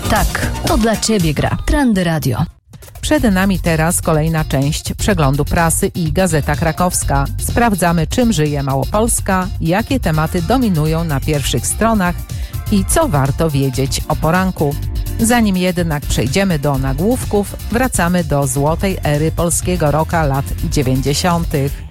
Tak, to dla Ciebie gra Trendy Radio. Przed nami teraz kolejna część przeglądu prasy i Gazeta Krakowska. Sprawdzamy, czym żyje Małopolska, jakie tematy dominują na pierwszych stronach i co warto wiedzieć o poranku. Zanim jednak przejdziemy do nagłówków, wracamy do złotej ery polskiego rocka lat 90.